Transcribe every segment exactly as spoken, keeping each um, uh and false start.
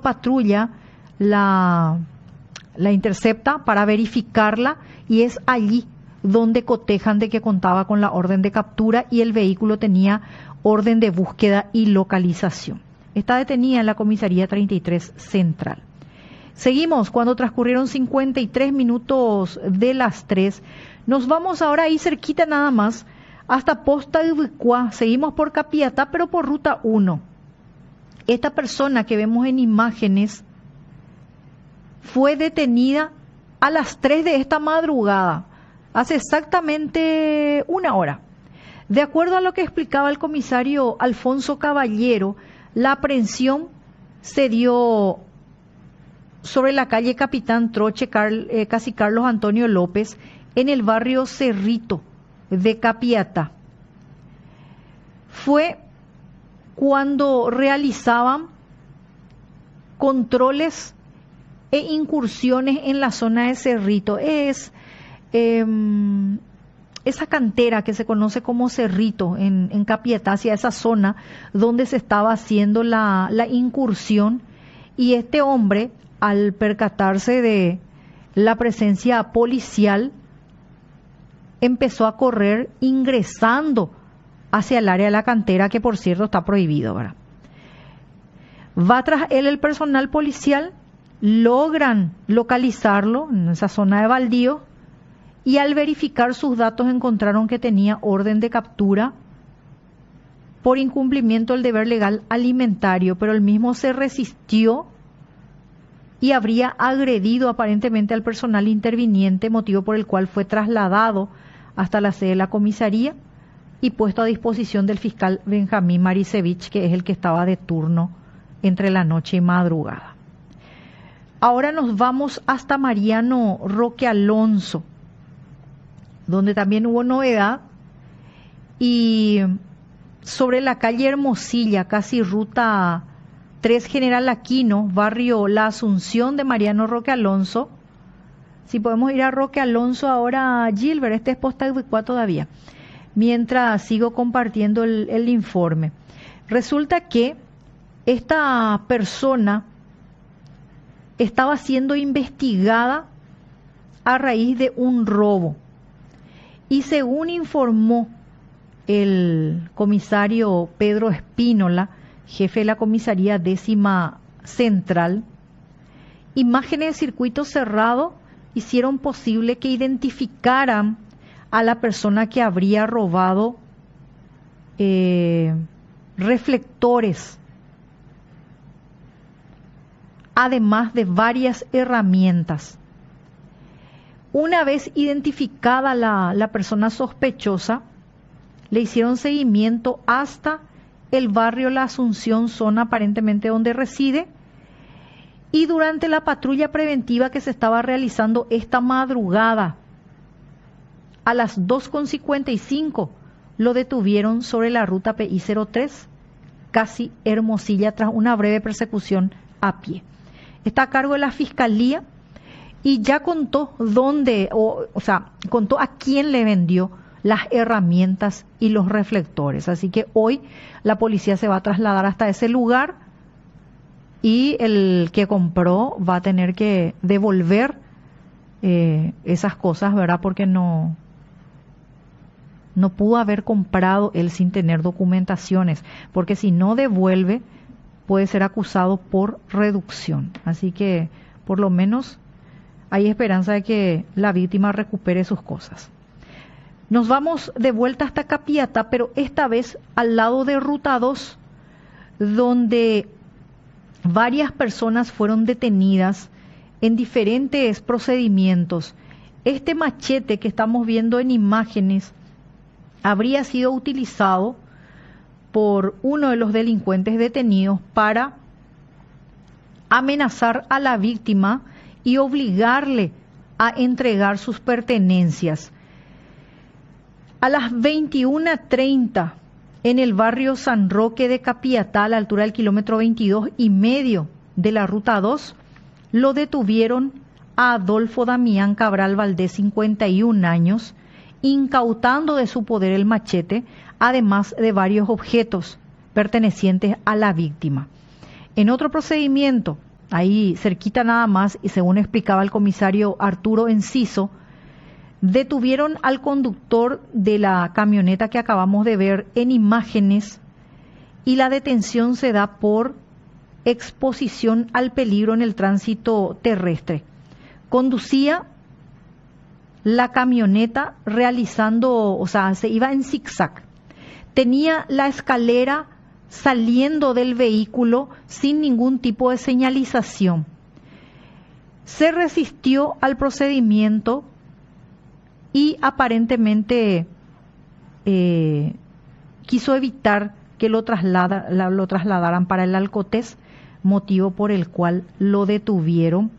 patrulla la, la intercepta para verificarla y es allí donde cotejan de que contaba con la orden de captura y el vehículo tenía orden de búsqueda y localización. Está detenida en la comisaría treinta y tres Central. Seguimos cuando transcurrieron cincuenta y tres minutos de las tres. Nos vamos ahora ahí cerquita nada más hasta Posta de Ubicuá. Seguimos por Capiatá, pero por ruta uno. Esta persona que vemos en imágenes fue detenida a las tres de esta madrugada, hace exactamente una hora. De acuerdo a lo que explicaba el comisario Alfonso Caballero, la aprehensión se dio sobre la calle Capitán Troche, Carl, eh, casi Carlos Antonio López, en el barrio Cerrito de Capiatá. Fue cuando realizaban controles e incursiones en la zona de Cerrito. Es eh, esa cantera que se conoce como Cerrito en, en Capiatá, hacia esa zona donde se estaba haciendo la, la incursión, y este hombre, al percatarse de la presencia policial, empezó a correr ingresando hacia el área de la cantera, que por cierto está prohibido, ¿verdad? Va tras él el personal policial, logran localizarlo en esa zona de baldío y al verificar sus datos encontraron que tenía orden de captura por incumplimiento del deber legal alimentario, pero el mismo se resistió y habría agredido aparentemente al personal interviniente, motivo por el cual fue trasladado hasta la sede de la comisaría y puesto a disposición del fiscal Benjamín Marisevich, que es el que estaba de turno entre la noche y madrugada. Ahora nos vamos hasta Mariano Roque Alonso, donde también hubo novedad, y sobre la calle Hermosilla, casi ruta tres General Aquino, barrio La Asunción de Mariano Roque Alonso. Si podemos ir a Roque Alonso ahora, Gilbert, este es Posta de Ubicuá todavía, mientras sigo compartiendo el, el informe. Resulta que esta persona estaba siendo investigada a raíz de un robo. Y según informó el comisario Pedro Espínola, jefe de la comisaría décima central, imágenes de circuito cerrado hicieron posible que identificaran a la persona que habría robado eh, reflectores, además de varias herramientas. Una vez identificada la, la persona sospechosa, le hicieron seguimiento hasta el barrio La Asunción, zona aparentemente donde reside, y durante la patrulla preventiva que se estaba realizando esta madrugada, a las dos con cincuenta y cinco, lo detuvieron sobre la ruta P I cero tres, casi Hermosilla, tras una breve persecución a pie. Está a cargo de la Fiscalía y ya contó dónde, o, o sea, contó a quién le vendió las herramientas y los reflectores. Así que hoy la policía se va a trasladar hasta ese lugar y el que compró va a tener que devolver eh, esas cosas, ¿verdad? Porque no, no pudo haber comprado él sin tener documentaciones, porque si no devuelve puede ser acusado por reducción. Así que por lo menos hay esperanza de que la víctima recupere sus cosas. Nos vamos de vuelta hasta Capiatá, pero esta vez al lado de Ruta dos, donde varias personas fueron detenidas en diferentes procedimientos. Este machete que estamos viendo en imágenes habría sido utilizado por uno de los delincuentes detenidos para amenazar a la víctima y obligarle a entregar sus pertenencias. A las veintiuna treinta, en el barrio San Roque de Capiatá, a la altura del kilómetro veintidós y medio de la Ruta dos, lo detuvieron a Adolfo Damián Cabral Valdés, cincuenta y un años, incautando de su poder el machete, además de varios objetos pertenecientes a la víctima. En otro procedimiento, ahí cerquita nada más, y según explicaba el comisario Arturo Enciso, detuvieron al conductor de la camioneta que acabamos de ver en imágenes, y la detención se da por exposición al peligro en el tránsito terrestre. Conducía la camioneta realizando, o sea, se iba en zigzag. Tenía la escalera saliendo del vehículo sin ningún tipo de señalización. Se resistió al procedimiento y aparentemente eh, quiso evitar que lo, traslada, la, lo trasladaran para el Alcotés, motivo por el cual lo detuvieron.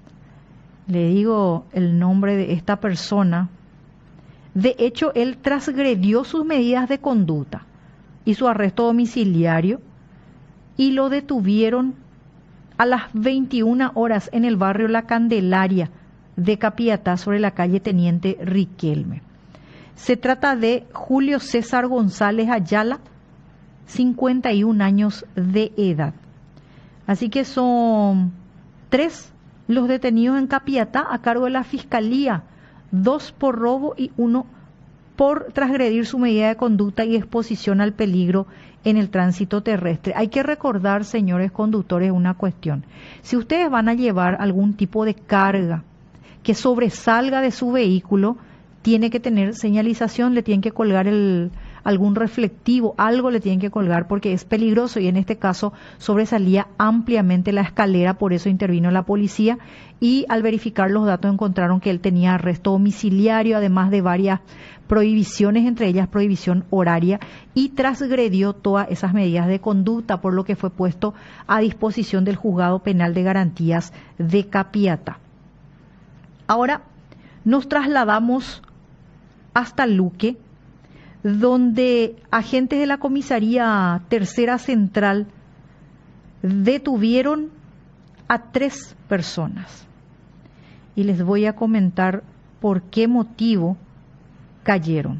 Le digo el nombre de esta persona. De hecho, él transgredió sus medidas de conducta y su arresto domiciliario, y lo detuvieron a las veintiuna horas en el barrio La Candelaria de Capiatá, sobre la calle Teniente Riquelme. Se trata de Julio César González Ayala, cincuenta y un años de edad. Así que son tres los detenidos en Capiatá a cargo de la Fiscalía, dos por robo y uno por transgredir su medida de conducta y exposición al peligro en el tránsito terrestre. Hay que recordar, señores conductores, una cuestión. Si ustedes van a llevar algún tipo de carga que sobresalga de su vehículo, tiene que tener señalización, le tienen que colgar el, algún reflectivo, algo le tienen que colgar porque es peligroso, y en este caso sobresalía ampliamente la escalera, por eso intervino la policía, y al verificar los datos encontraron que él tenía arresto domiciliario, además de varias prohibiciones, entre ellas prohibición horaria, y transgredió todas esas medidas de conducta, por lo que fue puesto a disposición del Juzgado Penal de Garantías de Capiatá. Ahora nos trasladamos hasta Luque, donde agentes de la Comisaría Tercera Central detuvieron a tres personas. Y les voy a comentar por qué motivo cayeron.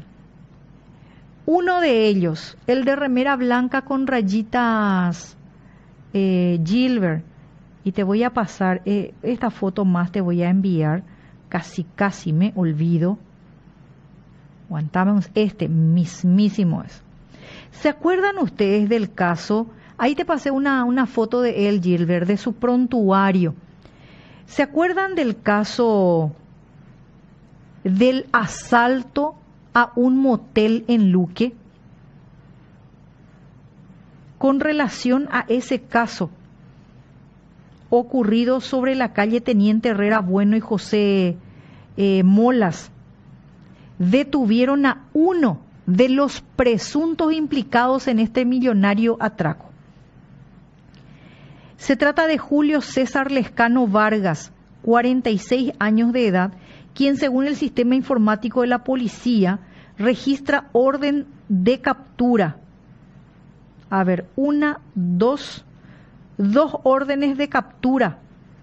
Uno de ellos, el de remera blanca con rayitas eh, Gilbert, y te voy a pasar eh, esta foto más, te voy a enviar, casi casi me olvido. Aguantame, este mismísimo es. ¿Se acuerdan ustedes del caso? Ahí te pasé una, una foto de él, Gilbert, de su prontuario. ¿Se acuerdan del caso del asalto a un motel en Luque? Con relación a ese caso ocurrido sobre la calle Teniente Herrera Bueno y José eh, Molas, detuvieron a uno de los presuntos implicados en este millonario atraco. Se trata de Julio César Lescano Vargas, cuarenta y seis años de edad, quien según el sistema informático de la policía registra orden de captura. A ver, una, dos, dos órdenes de captura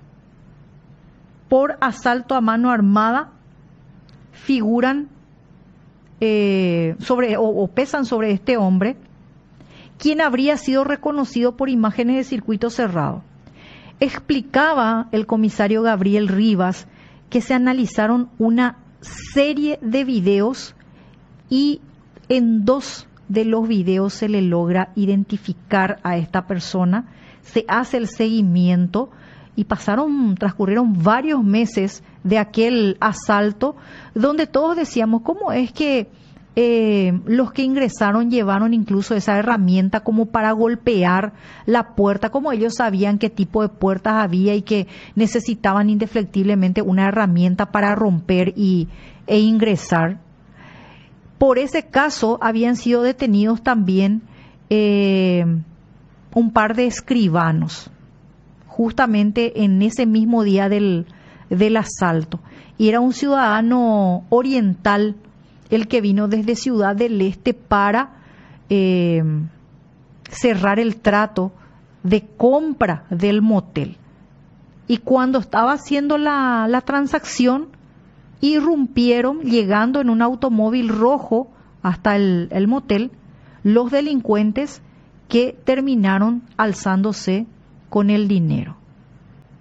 por asalto a mano armada figuran eh, sobre o, o pesan sobre este hombre, quien habría sido reconocido por imágenes de circuito cerrado. Explicaba el comisario Gabriel Rivas que se analizaron una serie de videos y en dos de los videos se le logra identificar a esta persona, se hace el seguimiento y pasaron, transcurrieron varios meses de aquel asalto donde todos decíamos, ¿cómo es que eh, los que ingresaron llevaron incluso esa herramienta como para golpear la puerta, como ellos sabían qué tipo de puertas había y que necesitaban indefectiblemente una herramienta para romper y, e ingresar? Por ese caso habían sido detenidos también eh, un par de escribanos, justamente en ese mismo día del, del asalto. Y era un ciudadano oriental el que vino desde Ciudad del Este para eh, cerrar el trato de compra del motel. Y cuando estaba haciendo la, la transacción, irrumpieron, llegando en un automóvil rojo hasta el, el motel, los delincuentes que terminaron alzándose con el dinero.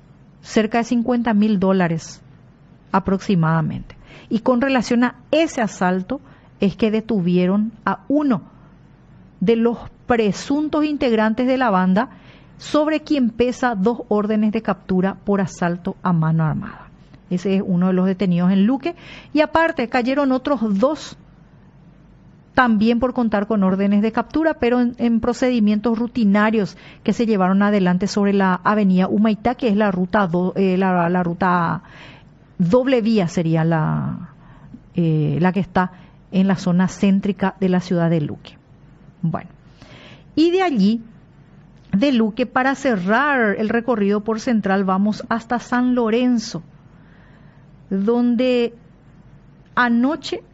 cerca de cincuenta mil dólares aproximadamente. Y con relación a ese asalto es que detuvieron a uno de los presuntos integrantes de la banda, sobre quien pesa dos órdenes de captura por asalto a mano armada. Ese es uno de los detenidos en Luque. Y aparte cayeron otros dos, también por contar con órdenes de captura, pero en, en procedimientos rutinarios que se llevaron adelante sobre la avenida Humaitá, que es la ruta, do, eh, la, la ruta doble vía, sería la, eh, la que está en la zona céntrica de la ciudad de Luque. Bueno, y de allí, de Luque, para cerrar el recorrido por Central, vamos hasta San Lorenzo, donde anoche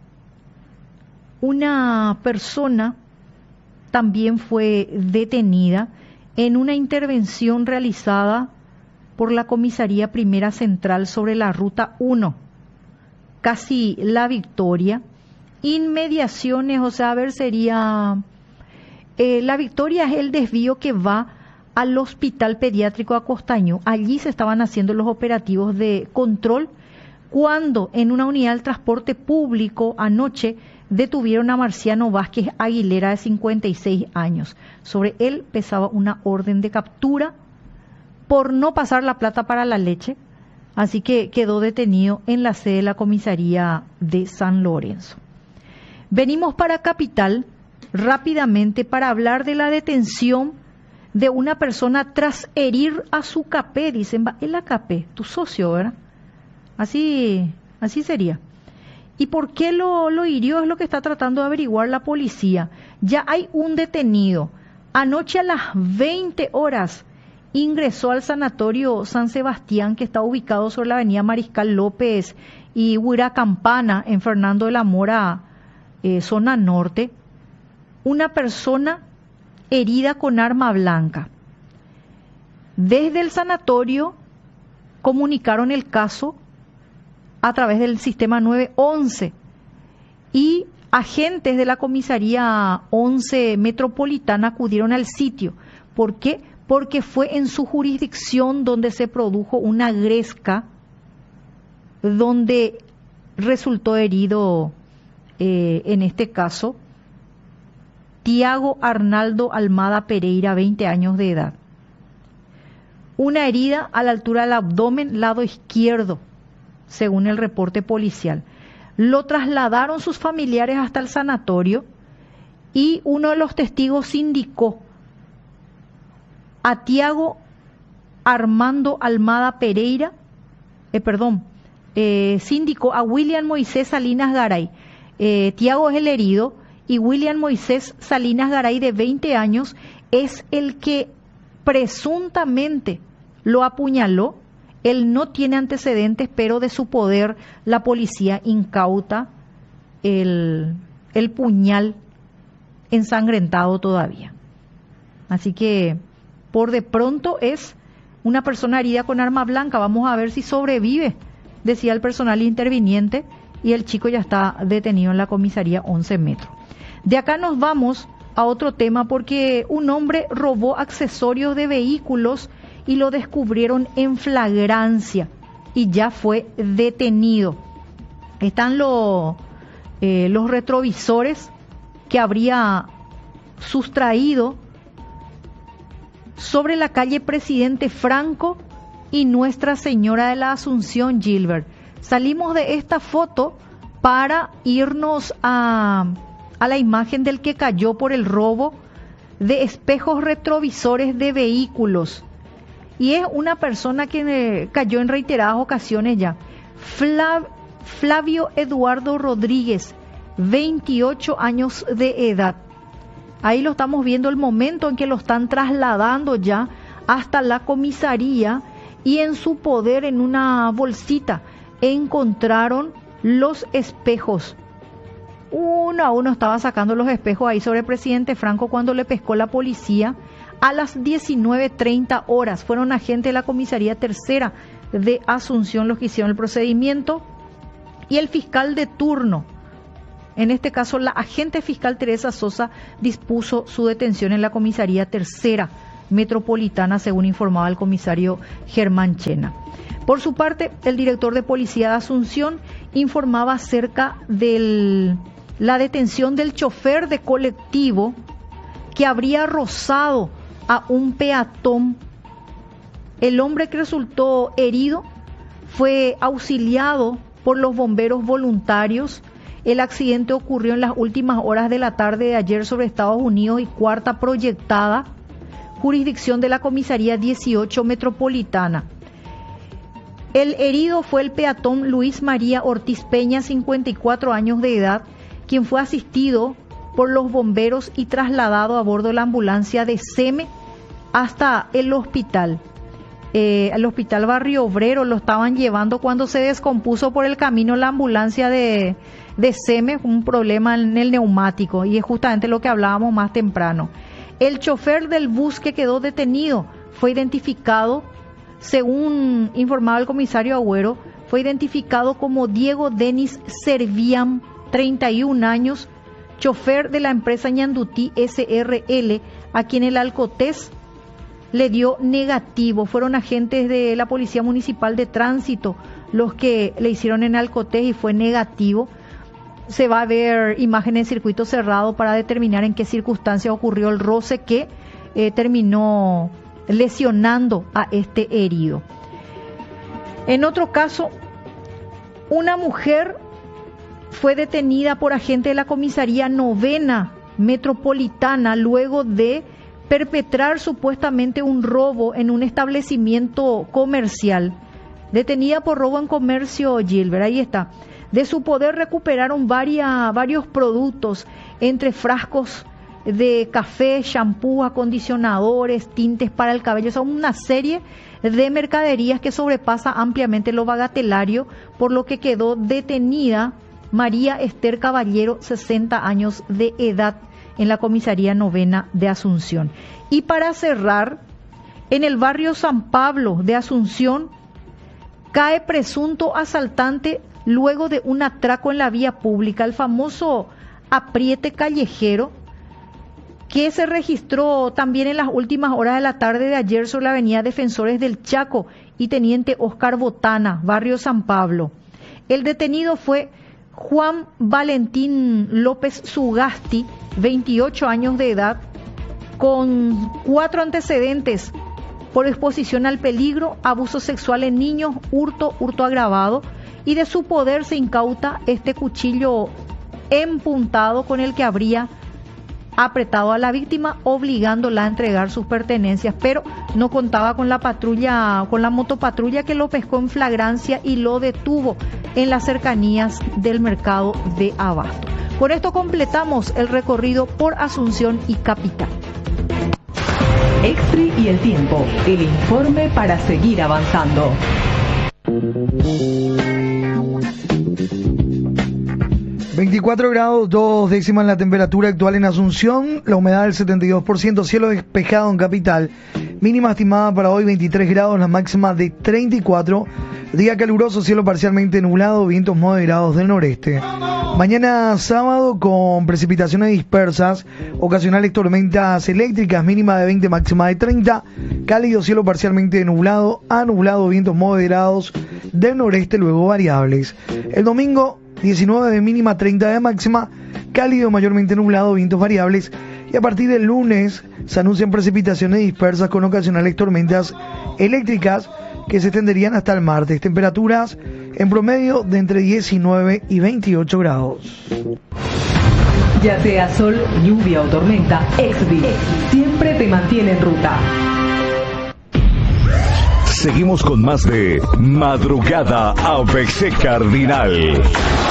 una persona también fue detenida en una intervención realizada por la Comisaría Primera Central sobre la Ruta uno, casi La Victoria, inmediaciones, o sea, a ver, sería... Eh, La Victoria es el desvío que va al Hospital Pediátrico Acostaño. Allí se estaban haciendo los operativos de control cuando en una unidad del transporte público anoche detuvieron a Marciano Vázquez Aguilera, de cincuenta y seis años. Sobre él pesaba una orden de captura por no pasar la plata para la leche, así que quedó detenido en la sede de la comisaría de San Lorenzo. Venimos para Capital rápidamente para hablar de la detención de una persona tras herir a su capé. Dicen, va, el A K P, tu socio, ¿verdad? Así, así sería. ¿Y por qué lo, lo hirió? Es lo que está tratando de averiguar la policía. Ya hay un detenido. Anoche a las veinte horas ingresó al sanatorio San Sebastián, que está ubicado sobre la avenida Mariscal López y Huira Campana, en Fernando de la Mora, eh, zona norte, una persona herida con arma blanca. Desde el sanatorio comunicaron el caso a través del sistema nueve once y agentes de la comisaría once metropolitana acudieron al sitio. ¿Por qué? Porque fue en su jurisdicción donde se produjo una gresca, donde resultó herido, eh, en este caso, Tiago Arnaldo Almada Pereira, veinte años de edad. Una herida a la altura del abdomen, lado izquierdo, según el reporte policial. Lo trasladaron sus familiares hasta el sanatorio y uno de los testigos indicó a Tiago Armando Almada Pereira, eh, perdón, eh, se indicó a William Moisés Salinas Garay. Eh, Tiago es el herido y William Moisés Salinas Garay, de veinte años, es el que presuntamente lo apuñaló. Él no tiene antecedentes, pero de su poder la policía incauta el, el puñal ensangrentado todavía. Así que por de pronto es una persona herida con arma blanca. Vamos a ver si sobrevive, decía el personal interviniente, y el chico ya está detenido en la comisaría once metros. De acá nos vamos a otro tema, porque un hombre robó accesorios de vehículos y lo descubrieron en flagrancia y ya fue detenido. Están lo, eh, los retrovisores que habría sustraído sobre la calle Presidente Franco y Nuestra Señora de la Asunción, Gilbert. Salimos de esta foto para irnos a, a la imagen del que cayó por el robo de espejos retrovisores de vehículos. Y es una persona que cayó en reiteradas ocasiones ya. Flav, Flavio Eduardo Rodríguez, veintiocho años de edad. Ahí lo estamos viendo, el momento en que lo están trasladando ya hasta la comisaría, y en su poder, en una bolsita, encontraron los espejos. Uno a uno estaba sacando los espejos ahí sobre Presidente Franco cuando le pescó la policía. A las diecinueve treinta horas fueron agentes de la comisaría tercera de Asunción los que hicieron el procedimiento, y el fiscal de turno, en este caso la agente fiscal Teresa Sosa, dispuso su detención en la comisaría tercera metropolitana, según informaba el comisario Germán Chena. Por su parte, el director de Policía de Asunción informaba acerca de la detención del chofer de colectivo que habría rozado a un peatón. El hombre que resultó herido fue auxiliado por los bomberos voluntarios. El accidente ocurrió en las últimas horas de la tarde de ayer sobre Estados Unidos y Cuarta Proyectada, jurisdicción de la Comisaría dieciocho Metropolitana. El herido fue el peatón Luis María Ortiz Peña, cincuenta y cuatro años de edad, quien fue asistido por los bomberos y trasladado a bordo de la ambulancia de SEME hasta el hospital. Eh, al hospital Barrio Obrero lo estaban llevando cuando se descompuso por el camino la ambulancia de, de SEME, un problema en el neumático, y es justamente lo que hablábamos más temprano. El chofer del bus que quedó detenido fue identificado, según informaba el comisario Agüero, fue identificado como Diego Denis Serviam, treinta y un años, chofer de la empresa Ñandutí S R L, a quien el alcotés le dio negativo. Fueron agentes de la Policía Municipal de Tránsito los que le hicieron en alcotés y fue negativo. Se va a ver imágenes en circuito cerrado para determinar en qué circunstancias ocurrió el roce que eh, terminó lesionando a este herido. En otro caso, una mujer fue detenida por agentes de la Comisaría Novena Metropolitana luego de perpetrar supuestamente un robo en un establecimiento comercial. Detenida por robo en comercio, Gilbert, ahí está. De su poder recuperaron varias, varios productos, entre frascos de café, shampoo, acondicionadores, tintes para el cabello. Son una serie de mercaderías que sobrepasa ampliamente lo bagatelario, por lo que quedó detenida María Esther Caballero, sesenta años de edad, en la Comisaría Novena de Asunción. Y para cerrar, en el barrio San Pablo de Asunción, cae presunto asaltante luego de un atraco en la vía pública, el famoso apriete callejero, que se registró también en las últimas horas de la tarde de ayer sobre la avenida Defensores del Chaco y Teniente Oscar Botana, barrio San Pablo. El detenido fue Juan Valentín López Sugasti, veintiocho años de edad, con cuatro antecedentes por exposición al peligro, abuso sexual en niños, hurto, hurto agravado, y de su poder se incauta este cuchillo empuntado con el que habría apretado a la víctima, obligándola a entregar sus pertenencias, pero no contaba con la patrulla, con la motopatrulla que lo pescó en flagrancia y lo detuvo en las cercanías del mercado de Abasto. Con esto completamos el recorrido por Asunción y Capital. Extra y el tiempo, el informe para seguir avanzando. veinticuatro grados, dos décimas la temperatura actual en Asunción, la humedad del setenta y dos por ciento, cielo despejado en Capital, mínima estimada para hoy veintitrés grados, la máxima de treinta y cuatro, día caluroso, cielo parcialmente nublado, vientos moderados del noreste. Mañana sábado con precipitaciones dispersas, ocasionales tormentas eléctricas, mínima de veinte, máxima de treinta, cálido, cielo parcialmente nublado, a nublado, vientos moderados del noreste, luego variables. El domingo diecinueve de mínima, treinta de máxima, cálido, mayormente nublado, vientos variables, y a partir del lunes se anuncian precipitaciones dispersas con ocasionales tormentas eléctricas que se extenderían hasta el martes. Temperaturas en promedio de entre diecinueve y veintiocho grados. Ya sea sol, lluvia o tormenta, Exvi siempre te mantiene en ruta. Seguimos con más de Madrugada A B C Cardinal.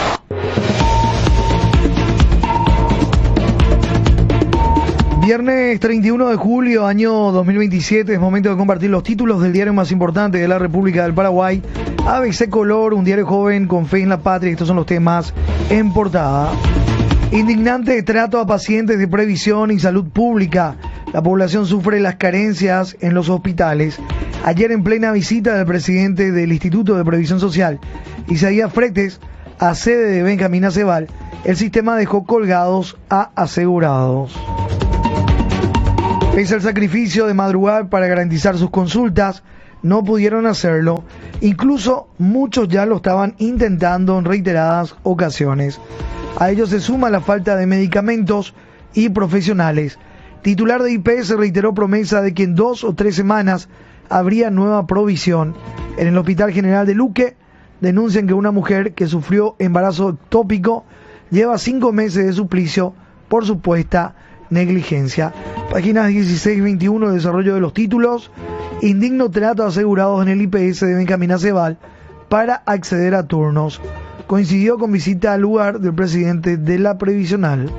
Viernes treinta y uno de julio, año dos mil veintisiete, es momento de compartir los títulos del diario más importante de la República del Paraguay, A B C Color, un diario joven con fe en la patria. Estos son los temas en portada. Indignante trato a pacientes de previsión y salud pública. La población sufre las carencias en los hospitales. Ayer, en plena visita del presidente del Instituto de Previsión Social, Isaías Fretes, a sede de Benjamín Aceval, el sistema dejó colgados a asegurados. Pese al sacrificio de madrugar para garantizar sus consultas, no pudieron hacerlo. Incluso muchos ya lo estaban intentando en reiteradas ocasiones. A ello se suma la falta de medicamentos y profesionales. Titular de I P S reiteró promesa de que en dos o tres semanas habría nueva provisión. En el Hospital General de Luque denuncian que una mujer que sufrió embarazo ectópico lleva cinco meses de suplicio por supuesta negligencia. Páginas dieciséis y veintiuno, desarrollo de los títulos. Indigno trato a asegurados en el I P S de Benjamín Aceval para acceder a turnos. Coincidió con visita al lugar del presidente de la previsional.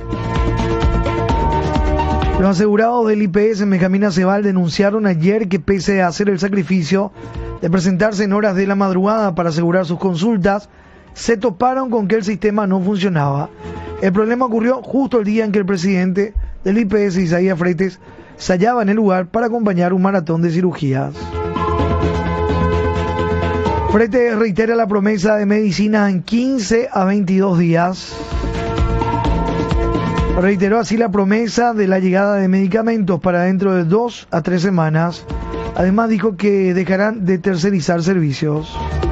Los asegurados del I P S Benjamín Aceval denunciaron ayer que pese a hacer el sacrificio de presentarse en horas de la madrugada para asegurar sus consultas, se toparon con que el sistema no funcionaba. El problema ocurrió justo el día en que el presidente del I P S, Isaías Freites, se hallaba en el lugar para acompañar un maratón de cirugías. Freites reitera la promesa de medicina en quince a veintidós días. Reiteró así la promesa de la llegada de medicamentos para dentro de dos a tres semanas. Además dijo que dejarán de tercerizar servicios.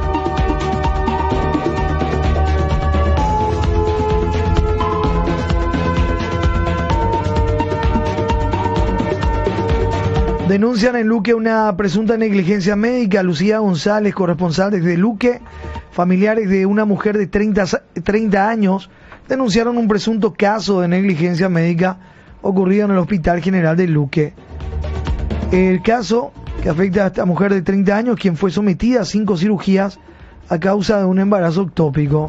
Denuncian en Luque una presunta negligencia médica. Lucía González, corresponsal desde Luque, familiares de una mujer de treinta años, denunciaron un presunto caso de negligencia médica ocurrido en el Hospital General de Luque. El caso que afecta a esta mujer de treinta años, quien fue sometida a cinco cirugías a causa de un embarazo ectópico.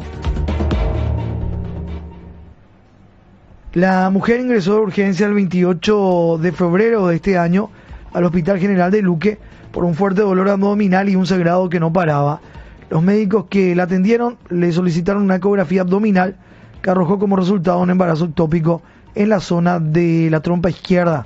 La mujer ingresó de urgencia el veintiocho de febrero de este año al Hospital General de Luque por un fuerte dolor abdominal y un sangrado que no paraba. Los médicos que la atendieron le solicitaron una ecografía abdominal que arrojó como resultado un embarazo ectópico en la zona de la trompa izquierda.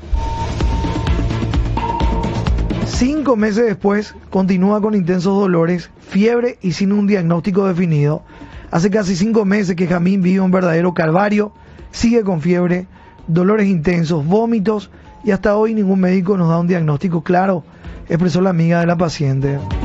Cinco meses después continúa con intensos dolores, fiebre y sin un diagnóstico definido. Hace casi cinco meses que Jamín vive un verdadero calvario, sigue con fiebre, dolores intensos, vómitos y hasta hoy ningún médico nos da un diagnóstico claro, expresó la amiga de la paciente.